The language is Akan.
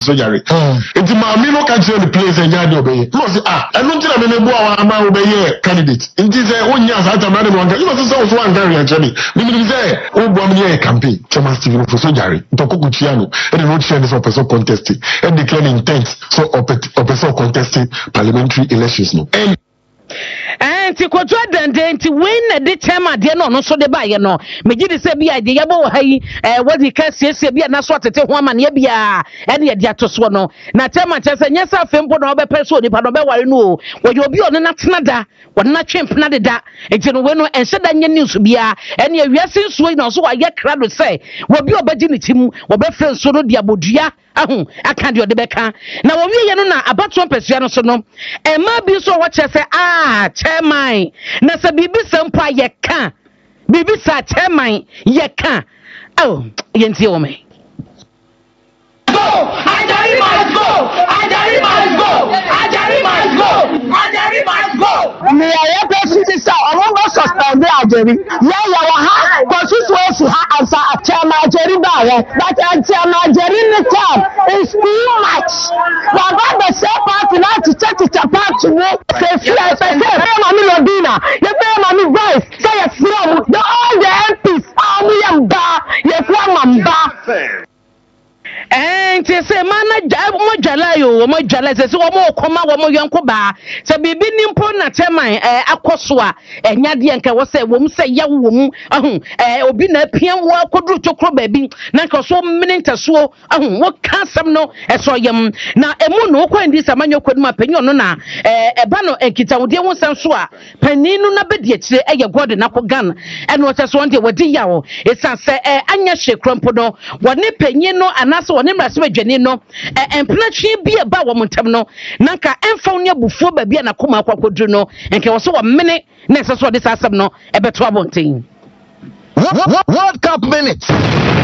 Sojari. It's my me no can tell the place and yard obey. No, say, I don't think I'm in a boy ama obey candidate. It is a 1 year after man one. You must say one Gary actually. We say, oh, one year campaign. Chairman Stephen for Sojari. Toko Kuchiano. And the road share is for person contesting. And declare intent. So, person contesting parliamentary elections. No. And to quote then to win the chairman, dear no, so the buyer no. Majid say be idea about what he can say, be a naswat to take one man, yebia, and yet to swallow. Now tell my chest and yes, I film for no person, if I don't know what you'll be on another, what not chimp, not that, and you know, and said that your news be and your yes, swing also, I get crowd to say, what be your virginity, what be friends so dia bodia. I can't do the becca. Now, we are about 1% so no, and maybe so what I say, chairman. Nasa bibi sampa ye can. Bibi sa chairman ye can. Oh, yenti ome. Go! Ajari must go! Ajari must go! Ajari must go! Ajari must go! Me a president sa omo suspend Ajari. Ya ha constituency ha asa chairman Ajari ba ye. But chairman Ajari in the town is too much. Baba the same party now to check it apart to me. Say say mami Lodina, you pay mami voice. Say from all the MPs, we am ba, you from mamba. And to say, man, Jalayo, my Jala says, one more comma, one more young Koba. So be been important, Chairman, Aquaswa, and Yadianka was a woman say, young woman, Obina Pian walk could to club baby, Nanko so many to so, what can't some no, as so young. Now, a moon, when this a man you could map penny on a bano and kita, dear one Sansua, Penino Nabediet, a god and apple gun, and what I wanted with Diao, it's a say, Anya she crumpono, what ne penino, and that's one name as Jenino, and Plachi be about one terminal, Nanka and Fonia before baby and a Kuma Quaquadruno, and can also a minute, next as what this has no, a better one thing. World Cup minutes.